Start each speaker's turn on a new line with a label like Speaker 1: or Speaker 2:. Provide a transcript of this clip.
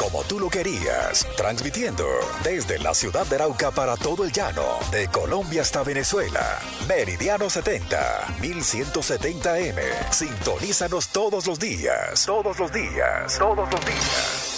Speaker 1: como tú lo querías, transmitiendo desde la ciudad de Arauca para todo el llano, de Colombia hasta Venezuela. Meridiano 70, 1170M. Sintonízanos todos los días, todos los días, todos los días.